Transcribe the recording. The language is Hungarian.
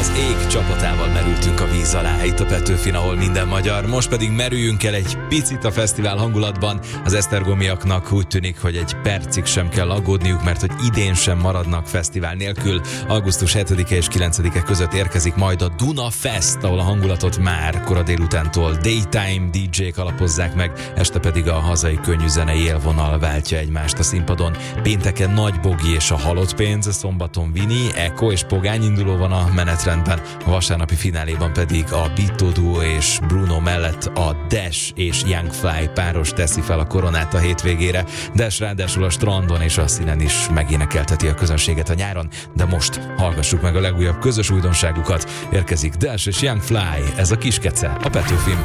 Az Ég csapatával merültünk a víz alá, itt a Petőfin, ahol minden magyar. Most pedig merüljünk el egy picit a fesztivál hangulatban. Az esztergomiaknak úgy tűnik, hogy egy percig sem kell aggódniuk, mert hogy idén sem maradnak fesztivál nélkül. Augusztus 7-e és 9-e között érkezik majd a Duna Fest, ahol a hangulatot már kora délutántól daytime DJ-k alapozzák meg, este pedig a hazai könnyű zenei élvonal váltja egymást a színpadon. Pénteken Nagy Bogi és a Halott Pénz, szombaton Vini, Eko és Pogány induló van a menetrendben, a vasárnapi fináléban pedig a Bitto Duo és Bruno mellett a Dash és Young Fly páros teszi fel a koronát a hétvégére. Dash ráadásul a strandon és a színen is megénekelteti a közönséget a nyáron, de most hallgassuk meg a legújabb közös újdonságukat. Érkezik Dash és Young Fly, ez a Kiskece, a Petőfin.